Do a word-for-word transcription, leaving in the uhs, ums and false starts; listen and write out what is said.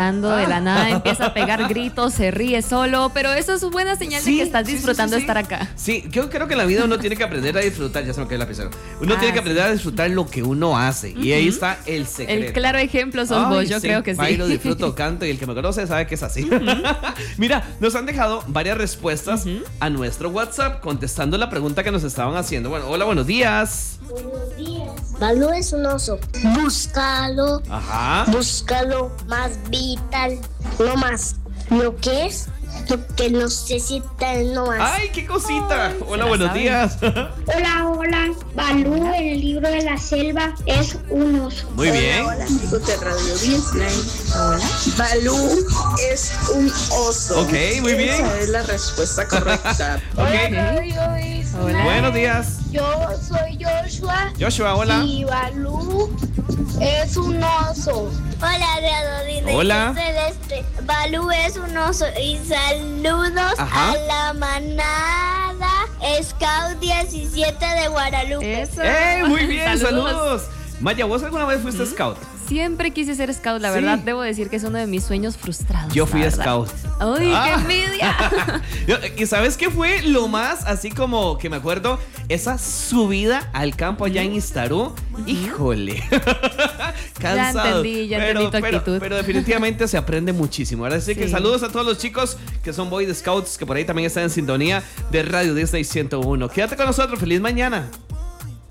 jugando, de la nada empieza a pegar gritos, se ríe solo, pero eso es buena señal Sí, de que estás sí, sí, disfrutando sí, de sí. estar acá. Sí, yo creo que en la vida uno tiene que aprender a disfrutar. Ya se me cae el lapicero. Uno Ah, tiene que aprender sí. a disfrutar lo que uno hace. Y ahí está el secreto. El claro ejemplo sos Ay, vos, yo sí, creo que sí. bailo, disfruto, canto, y el que me conoce sabe que es así. Mira, nos han dejado varias respuestas Uh-huh. a nuestro WhatsApp contestando la pregunta que nos estaban haciendo. Bueno, hola, buenos días. Buenos días. Balú es un oso. Búscalo, Ajá. búscalo más vital, no más. Lo que es, lo que necesita es no más. Ay, qué cosita. Ay, hola, se la buenos sabe. días. Hola, hola. Balú, en el libro de la selva, es un oso. Muy bien. Hola, amigos de Radio Disney. Hola. Balú es un oso. Ok, muy bien. Esa es la respuesta correcta. Ok. Hola. Buenos días. Yo soy Joshua Joshua, hola. y Balú es un oso. Hola, Radio Disney. Hola. Soy Celeste. Balú es un oso. Y saludos Ajá. a la manada Scout diecisiete de Guadalupe. Eso. ¡Eh! Muy bien, saludos. Maya, ¿vos alguna vez fuiste scout? Siempre quise ser scout, la Sí. verdad, debo decir que es uno de mis sueños frustrados. Yo fui la verdad. scout. ¡Ay, Ah. qué envidia! ¿Y sabes qué fue lo más así como que me acuerdo? Esa subida al campo allá en Iztarú. Híjole. Cansado. entendí, ya pero, entendí tu pero- actitud. pero definitivamente se aprende muchísimo. Ahora sí que Sí. saludos a todos los chicos que son Boy Scouts, que por ahí también están en sintonía de Radio Disney ciento uno. Quédate con nosotros. Feliz mañana.